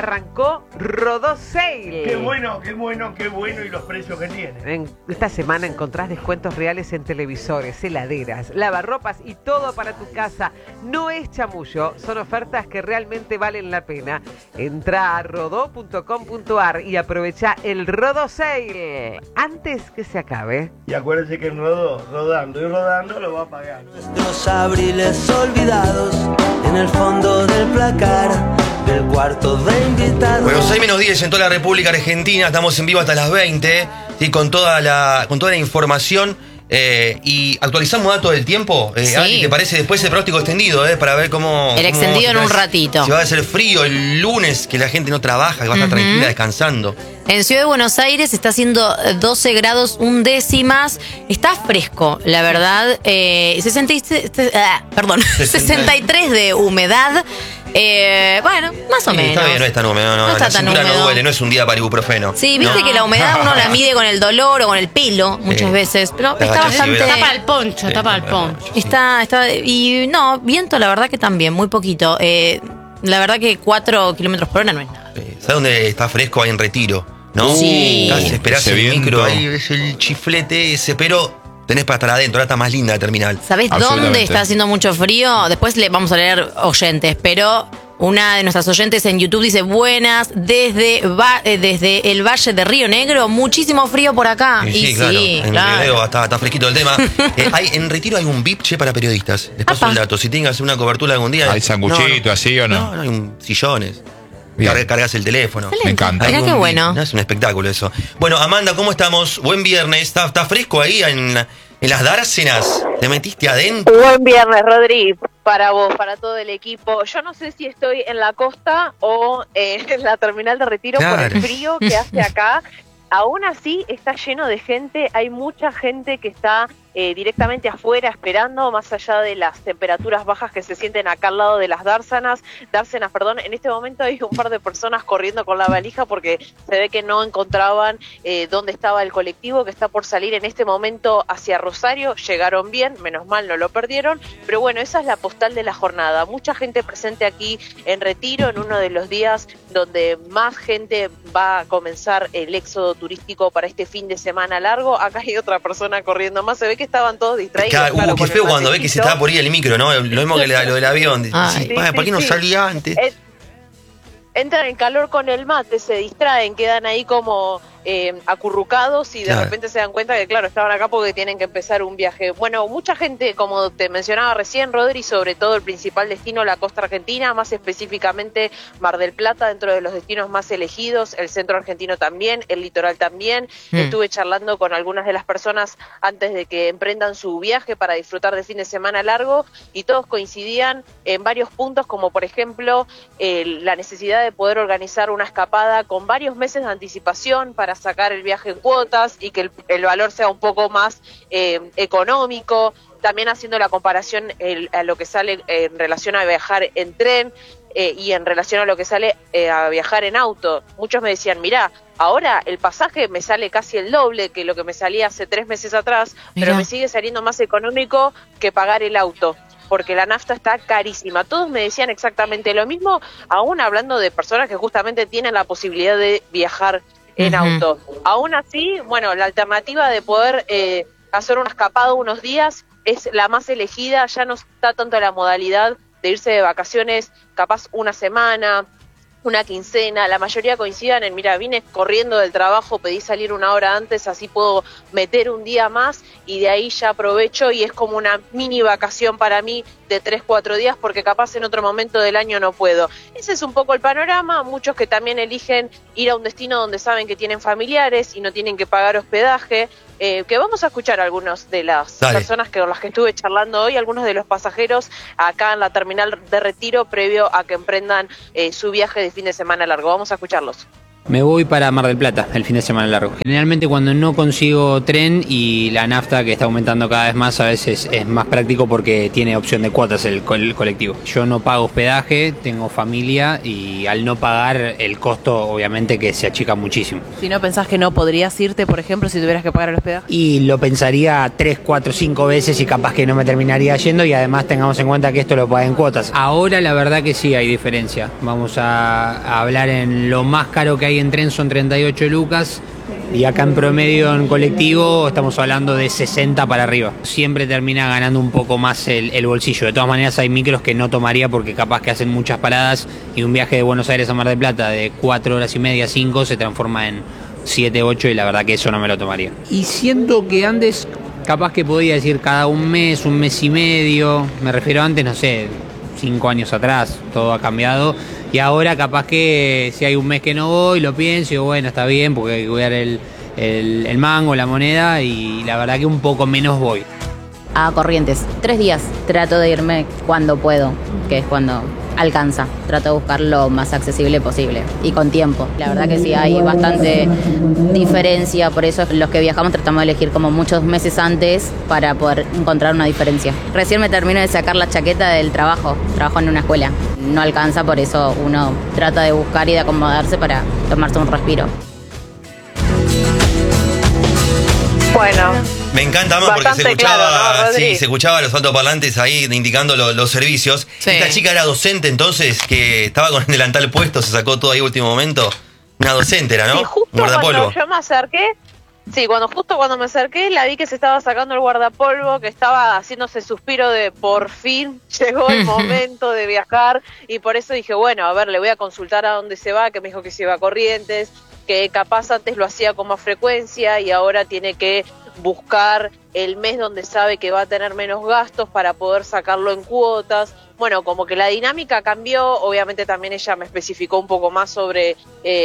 arrancó Rodó Sale. Qué bueno, y los precios que tiene. Esta semana encontrás descuentos reales en televisores, heladeras, lavarropas y todo para tu casa. No es chamullo, son ofertas que realmente valen la pena. Entra a rodó.com.ar y aprovecha el Rodó Sale antes que se acabe. Y acuérdense que en Rodó, rodando y rodando, lo va a pagar. Nuestros abriles olvidados en el fondo del placar del cuarto de invitados. Bueno, 6:10 en toda la República Argentina. Estamos en vivo hasta las 20, ¿sí? con toda la información. Y actualizamos datos del tiempo. Sí. Ari, ¿te parece después el pronóstico extendido? Para ver cómo. El extendido en un ratito. Si va a ser frío el lunes, que la gente no trabaja, que va a estar tranquila descansando. En Ciudad de Buenos Aires está haciendo 12 grados 1 décimas. Está fresco, la verdad. 63 de humedad. Bueno, más o menos. Está bien, no es tan húmedo. No está la tan cintura húmedo. no duele, no es un día para ibuprofeno. Sí, viste que la humedad uno la mide con el dolor o con el pelo muchas veces. Pero está bastante. Tapa el poncho, tapa el poncho. Está. Y no, viento, la verdad que también, muy poquito. La verdad que 4 kilómetros por hora no es nada. ¿Sabes dónde está fresco? Ahí en Retiro, ¿no? Sí. Casi esperás Ese el viento. micro, ahí ves el chiflete ese, pero tenés para estar adentro, ahora está más linda la terminal. ¿Sabés dónde Absolutamente. está haciendo mucho frío? Después le vamos a leer oyentes, pero una de nuestras oyentes en YouTube dice: buenas, desde el Valle de Río Negro, muchísimo frío por acá. Sí, claro. En Río Negro está fresquito el tema. En Retiro hay un VIP, para periodistas. Les paso el dato. Si tengas una cobertura algún día. ¿Hay sanguchito así o no? No, hay sillones. Bien. Cargas el teléfono. Me encanta. Mirá Hay qué un bueno. VIP, ¿no? Es un espectáculo eso. Bueno, Amanda, ¿cómo estamos? Buen viernes. ¿Está fresco ahí en las dársenas? ¿Te metiste adentro? Buen viernes, Rodri, para vos, para todo el equipo. Yo no sé si estoy en la costa o en la terminal de Retiro por Claro. el frío que hace acá. Aún así está lleno de gente, hay mucha gente que está directamente afuera esperando, más allá de las temperaturas bajas que se sienten acá al lado de las dársenas, en este momento hay un par de personas corriendo con la valija porque se ve que no encontraban dónde estaba el colectivo que está por salir en este momento hacia Rosario. Llegaron bien, menos mal no lo perdieron, pero bueno, esa es la postal de la jornada. Mucha gente presente aquí en Retiro, en uno de los días donde más gente va a comenzar el éxodo turístico para este fin de semana largo. Acá hay otra persona corriendo más, se ve que estaban todos distraídos. Claro, con qué el feo cuando ve que se matecito. estaba por ir el micro, ¿no? Lo mismo que lo del avión. Ay. Sí, ¿para qué no salía antes? Entran en calor con el mate, se distraen, quedan ahí como acurrucados y de Claro. repente se dan cuenta que, claro, estaban acá porque tienen que empezar un viaje. Bueno, mucha gente, como te mencionaba recién, Rodri, sobre todo el principal destino, la costa argentina, más específicamente Mar del Plata, dentro de los destinos más elegidos, el centro argentino también, el litoral también. Estuve charlando con algunas de las personas antes de que emprendan su viaje para disfrutar de fin de semana largo y todos coincidían en varios puntos, como por ejemplo la necesidad de poder organizar una escapada con varios meses de anticipación para sacar el viaje en cuotas y que el valor sea un poco más económico. También haciendo la comparación a lo que sale en relación a viajar en tren y en relación a lo que sale a viajar en auto. Muchos me decían: mirá, ahora el pasaje me sale casi el doble que lo que me salía hace 3 meses atrás, pero Mirá. me sigue saliendo más económico que pagar el auto, porque la nafta está carísima. Todos me decían exactamente lo mismo, aún hablando de personas que justamente tienen la posibilidad de viajar en auto. Aún así, bueno, la alternativa de poder hacer una escapada unos días es la más elegida. Ya no está tanto la modalidad de irse de vacaciones capaz una semana, una quincena. La mayoría coincidan en: mira, vine corriendo del trabajo, pedí salir 1 hora antes, así puedo meter un día más y de ahí ya aprovecho, y es como una mini vacación para mí de 3-4 días, porque capaz en otro momento del año no puedo. Ese es un poco el panorama. Muchos que también eligen ir a un destino donde saben que tienen familiares y no tienen que pagar hospedaje, que vamos a escuchar algunos de las personas con las que estuve charlando hoy, algunos de los pasajeros acá en la terminal de Retiro previo a que emprendan su viaje de fin de semana largo. Vamos a escucharlos. Me voy para Mar del Plata el fin de semana largo. Generalmente cuando no consigo tren y la nafta que está aumentando cada vez más, a veces es más práctico porque tiene opción de cuotas el colectivo. Yo no pago hospedaje, tengo familia y al no pagar el costo obviamente que se achica muchísimo. Si no pensás que no podrías irte, por ejemplo, si tuvieras que pagar el hospedaje. Y lo pensaría 3, 4, 5 veces y capaz que no me terminaría yendo, y además tengamos en cuenta que esto lo paga en cuotas. Ahora la verdad que sí hay diferencia. Vamos a hablar en lo más caro que hay en tren son 38 lucas y acá en promedio en colectivo estamos hablando de 60 para arriba. Siempre termina ganando un poco más el bolsillo. De todas maneras hay micros que no tomaría porque capaz que hacen muchas paradas y un viaje de Buenos Aires a Mar del Plata de 4 horas y media, 5 se transforma en 7, 8 y la verdad que eso no me lo tomaría. Y siento que antes capaz que podía decir cada un mes y medio, me refiero antes, no sé, 5 años atrás, todo ha cambiado. Y ahora capaz que si hay un mes que no voy, lo pienso y digo, bueno, está bien, porque hay que cuidar el mango, la moneda, y la verdad que un poco menos voy. A Corrientes, 3 días. Trato de irme cuando puedo, que es cuando alcanza. Trato de buscar lo más accesible posible y con tiempo. La verdad que sí hay bastante diferencia, por eso los que viajamos tratamos de elegir como muchos meses antes para poder encontrar una diferencia. Recién me termino de sacar la chaqueta del trabajo en una escuela. No alcanza, por eso uno trata de buscar y de acomodarse para tomarse un respiro. Bueno. Me encanta más porque se escuchaba, claro, ¿no, Rodri? sí, se escuchaba los altoparlantes ahí indicando los servicios. Sí. Esta chica era docente entonces, que estaba con el delantal puesto, se sacó todo ahí último momento. Una docente era, ¿no? Sí, justo Un guardapolvo. cuando yo me acerqué, justo cuando me acerqué, la vi que se estaba sacando el guardapolvo, que estaba haciéndose suspiro de por fin llegó el momento de viajar, y por eso dije, bueno, a ver, le voy a consultar a dónde se va, que me dijo que se iba a Corrientes, que capaz antes lo hacía con más frecuencia y ahora tiene que buscar el mes donde sabe que va a tener menos gastos para poder sacarlo en cuotas. Bueno, como que la dinámica cambió, obviamente también ella me especificó un poco más sobre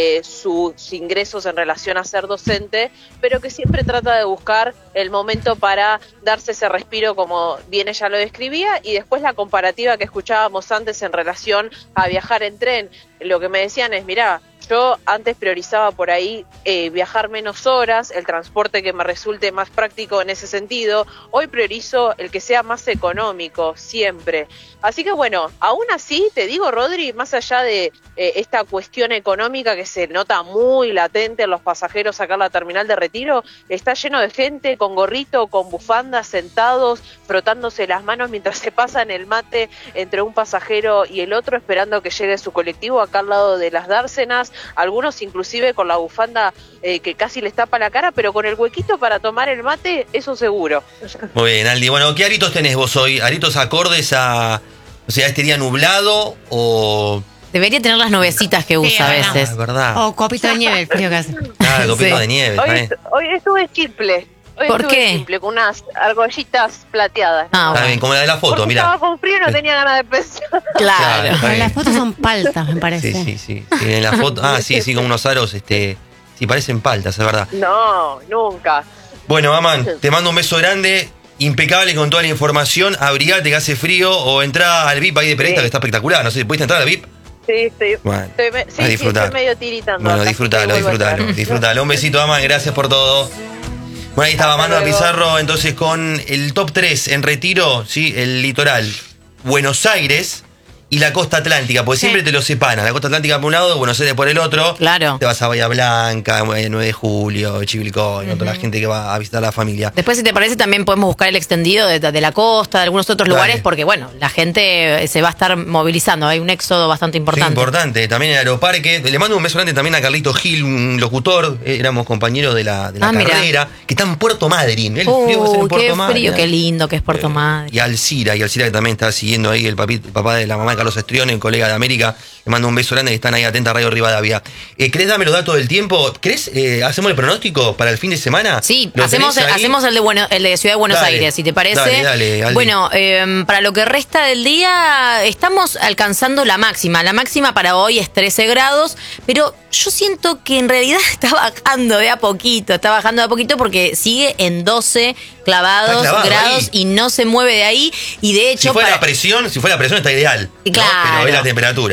sus ingresos en relación a ser docente, pero que siempre trata de buscar el momento para darse ese respiro como bien ella lo describía, y después la comparativa que escuchábamos antes en relación a viajar en tren. Lo que me decían es, mirá, yo antes priorizaba por ahí viajar menos horas, el transporte que me resulte más práctico en ese sentido. Hoy priorizo el que sea más económico, siempre. Así que bueno, aún así, te digo, Rodri, más allá de esta cuestión económica que se nota muy latente en los pasajeros acá en la terminal de Retiro, está lleno de gente con gorrito, con bufanda, sentados, frotándose las manos mientras se pasan el mate entre un pasajero y el otro, esperando que llegue su colectivo acá al lado de las dársenas. Algunos inclusive con la bufanda que casi les tapa la cara, pero con el huequito para tomar el mate, eso seguro. Muy bien, Aldi. Bueno, ¿qué aritos tenés vos hoy? ¿Aritos acordes a, o sea, este día nublado o...? Debería tener las nubecitas que usa a veces. Es verdad. O copito de nieve, el frío que hace. Ah, el copito Sí. de nieve. Hoy estuve simple. ¿Por qué? Simple, con unas argollitas plateadas. Ah, Está bien, como la de la foto, Porque mirá. estaba con frío y no tenía ganas de pensar. Claro. Está Pero bien. las fotos son paltas, me parece. Sí. En la foto, sí, como unos aros, sí, parecen paltas, es verdad. No, nunca. Bueno, Aman, te mando un beso grande, impecable con toda la información, abrigate que hace frío, o entrá al VIP ahí de Peresta, Sí. que está espectacular, no sé, ¿pudiste entrar al VIP? Sí. Bueno, Sí, a disfrutar. estoy medio tiritando. Bueno, acá, disfrutalo. así que vuelvo a entrar. Disfrutalo. Un besito, Aman, gracias por todo. Bueno, ahí estaba Hasta Amanda luego. Pizarro, entonces con el top 3 en Retiro, ¿sí? El litoral, Buenos Aires y la costa atlántica, porque siempre te lo separan. La costa atlántica por un lado, Buenos Aires por el otro. Claro. Te vas a Bahía Blanca, 9 de julio, Chivilcoy, toda la gente que va a visitar a la familia. Después, si te parece, también podemos buscar el extendido de la costa, de algunos otros Dale. lugares, porque, bueno, la gente se va a estar movilizando. Hay un éxodo bastante Sí, importante. importante. También el Aeroparque. Le mando un beso grande también a Carlito Gil, un locutor. Éramos compañeros de la Mirá. carrera. Que está en Puerto Madryn. El frío va a ser en Qué Puerto Madryn. frío, qué lindo que es Puerto Madryn. Y Alcira que también está siguiendo ahí, el papá de la mamá de Carlos Estrión, el colega de América. Le mando un beso grande, que están ahí atentos a Radio Rivadavia. ¿Querés darme los datos del tiempo? ¿Querés? ¿Hacemos el pronóstico para el fin de semana? Sí, ¿Lo hacemos tenés ahí? el de Ciudad de Buenos Dale, Aires, si te parece. dale, Aldi. Bueno, para lo que resta del día, estamos alcanzando la máxima. La máxima para hoy es 13 grados, pero yo siento que en realidad está bajando de a poquito, porque sigue en 12 clavados Está clavado grados ahí. y no se mueve de ahí. Y de hecho, Si fuera la presión está ideal. ¿no? Claro. Pero es la temperatura. Y de hecho,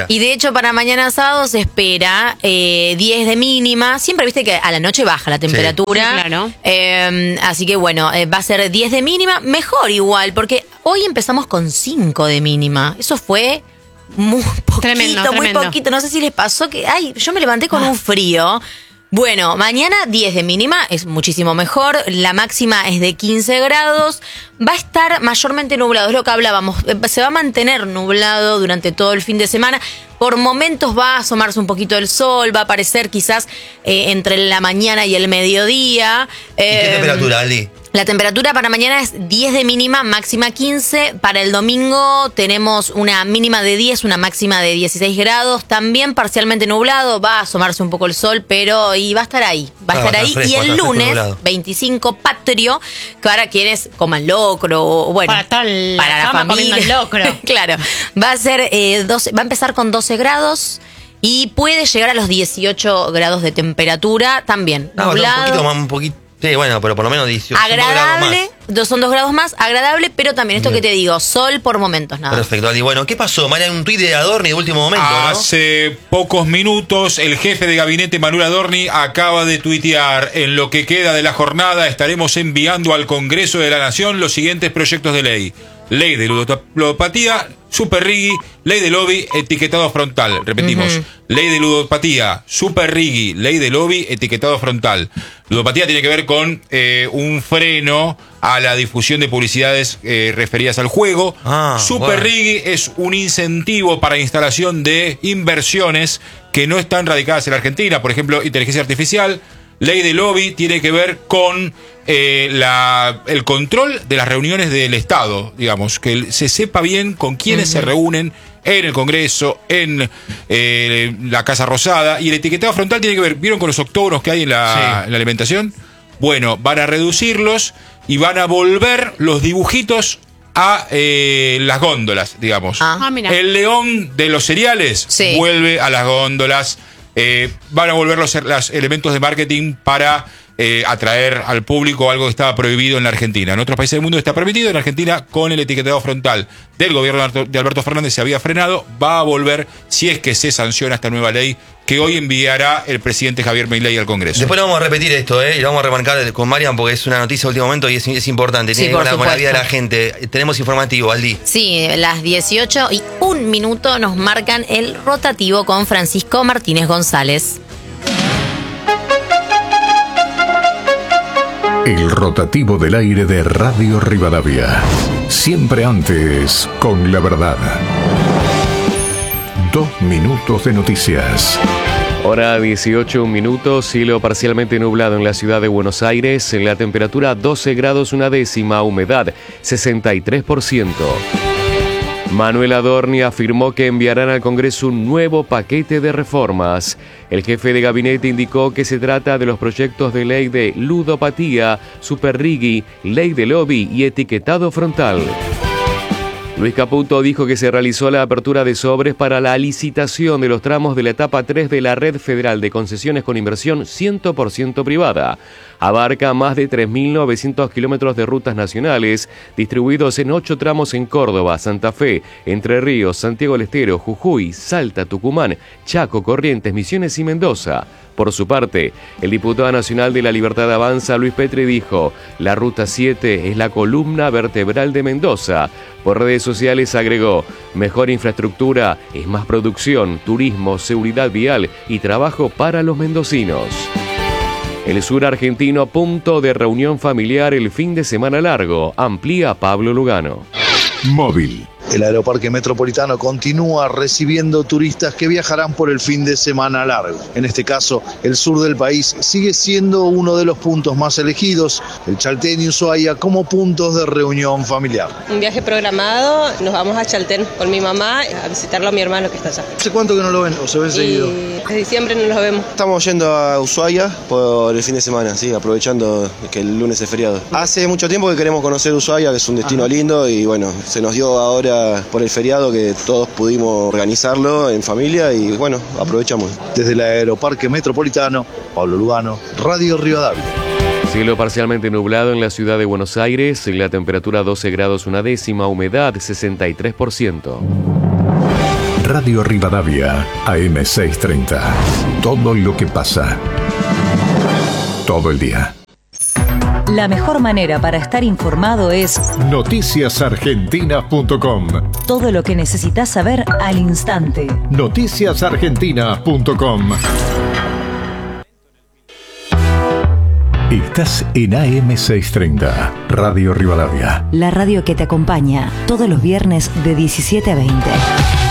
hecho, para mañana sábado se espera 10 de mínima. Siempre viste que a la noche baja la temperatura. Sí, claro. Así que bueno, va a ser 10 de mínima. Mejor igual, porque hoy empezamos con 5 de mínima. Eso fue muy poquito, Tremendo. muy poquito. No sé si les pasó que, yo me levanté con un frío. Bueno, mañana 10 de mínima, es muchísimo mejor. La máxima es de 15 grados. Va a estar mayormente nublado, es lo que hablábamos. Se va a mantener nublado durante todo el fin de semana. Por momentos va a asomarse un poquito el sol, va a aparecer quizás entre la mañana y el mediodía. ¿Y qué temperatura, Aldi? La temperatura para mañana es 10 de mínima, máxima 15. Para el domingo tenemos una mínima de 10, una máxima de 16 grados. También parcialmente nublado, va a asomarse un poco el sol, pero va a estar ahí. Va a estar ahí. Fresco, y el lunes, nublado. 25 patrio, que ahora quienes coman locro, o bueno, para la familia. Locro. Claro, va a ser 12, va a empezar con 12 grados. Y puede llegar a los 18 grados de temperatura también. Nublado. Un poquito. Sí, bueno, pero por lo menos 18. Agradable, son 2 grados más, agradable, pero también esto que te digo, sol por momentos, nada. Perfecto, Aldi. Bueno, ¿qué pasó, María? Un tuit de Adorni de último momento, ¿no? Hace pocos minutos, el jefe de gabinete, Manuel Adorni, acaba de tuitear: en lo que queda de la jornada estaremos enviando al Congreso de la Nación los siguientes proyectos de ley. Ley de ludopatía, Super Riggi, ley de lobby, etiquetado frontal. Repetimos, ley de ludopatía, Super Riggi, ley de lobby, etiquetado frontal. Ludopatía tiene que ver con un freno a la difusión de publicidades referidas al juego. Super Riggi es un incentivo para instalación de inversiones que no están radicadas en la Argentina, por ejemplo, inteligencia artificial. Ley de lobby tiene que ver con el control de las reuniones del Estado, digamos, que se sepa bien con quiénes se reúnen en el Congreso, en la Casa Rosada. Y el etiquetado frontal tiene que ver, ¿vieron con los octógonos que hay en la alimentación? Bueno, van a reducirlos y van a volver los dibujitos a las góndolas, digamos. Mira. El león de los cereales vuelve a las góndolas. Van a volver los elementos de marketing para atraer al público algo que estaba prohibido en la Argentina. En otros países del mundo está permitido, en Argentina con el etiquetado frontal del gobierno de Alberto Fernández se había frenado, va a volver si es que se sanciona esta nueva ley que hoy enviará el presidente Javier Milei al Congreso. Después lo vamos a repetir esto, y lo vamos a remarcar con Marian porque es una noticia de último momento y es importante. Tiene que ver con la vida de la gente. Tenemos informativo, Aldi. Sí, las 18:01 nos marcan el rotativo con Francisco Martínez González. El rotativo del aire de Radio Rivadavia. Siempre antes con la verdad. 2 minutos de noticias. Hora 18:01, cielo parcialmente nublado en la ciudad de Buenos Aires, la temperatura 12 grados una décima, humedad 63%. Manuel Adorni afirmó que enviarán al Congreso un nuevo paquete de reformas. El jefe de gabinete indicó que se trata de los proyectos de ley de ludopatía, Super Riggi, ley de lobby y etiquetado frontal. Luis Caputo dijo que se realizó la apertura de sobres para la licitación de los tramos de la etapa 3 de la Red Federal de Concesiones con Inversión 100% privada. Abarca más de 3.900 kilómetros de rutas nacionales, distribuidos en 8 tramos en Córdoba, Santa Fe, Entre Ríos, Santiago del Estero, Jujuy, Salta, Tucumán, Chaco, Corrientes, Misiones y Mendoza. Por su parte, el diputado nacional de La Libertad Avanza, Luis Petri, dijo: la Ruta 7 es la columna vertebral de Mendoza. Por redes sociales agregó: mejor infraestructura es más producción, turismo, seguridad vial y trabajo para los mendocinos. El sur argentino, punto de reunión familiar el fin de semana largo, amplía Pablo Lugano. Móvil. El Aeroparque Metropolitano continúa recibiendo turistas que viajarán por el fin de semana largo. En este caso, el sur del país sigue siendo uno de los puntos más elegidos, el Chaltén y Ushuaia, como puntos de reunión familiar. Un viaje programado, nos vamos a Chaltén con mi mamá a visitarlo a mi hermano que está allá. ¿Hace cuánto que no lo ven o se ven seguido? Desde diciembre no los vemos. Estamos yendo a Ushuaia por el fin de semana, sí, aprovechando que el lunes es feriado. Hace mucho tiempo que queremos conocer Ushuaia, que es un destino lindo, y bueno, se nos dio ahora por el feriado que todos pudimos organizarlo en familia y bueno, aprovechamos. Desde el Aeroparque Metropolitano, Pablo Lugano, Radio Rivadavia. Cielo parcialmente nublado en la ciudad de Buenos Aires, la temperatura 12 grados una décima, humedad 63%. Radio Rivadavia, AM630. Todo lo que pasa. Todo el día. La mejor manera para estar informado es noticiasargentinas.com. todo lo que necesitas saber al instante. noticiasargentinas.com. Estás en AM630, Radio Rivadavia. La radio que te acompaña todos los viernes de 17 a 20.